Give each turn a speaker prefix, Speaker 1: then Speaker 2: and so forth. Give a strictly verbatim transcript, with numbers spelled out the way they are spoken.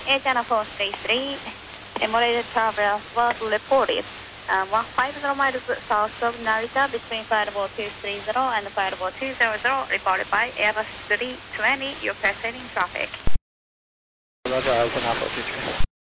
Speaker 1: Air Channel four three three, Emulated Travel was reported. Um, one five zero miles south of Narita between flight level two three zero and flight level two zero zero, reported by Airbus three twenty, you're passing traffic.
Speaker 2: Roger, Alpha Alpha two three.